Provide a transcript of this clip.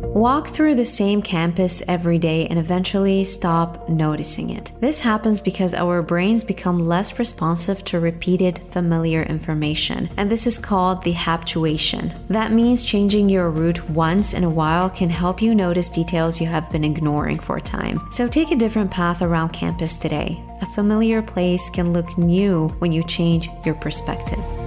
Walk through the same campus every day and eventually stop noticing it. This happens because our brains become less responsive to repeated familiar information, and this is called the habituation. That means changing your route once in a while can help you notice details you have been ignoring for a time. So take a different path around campus today. A familiar place can look new when you change your perspective.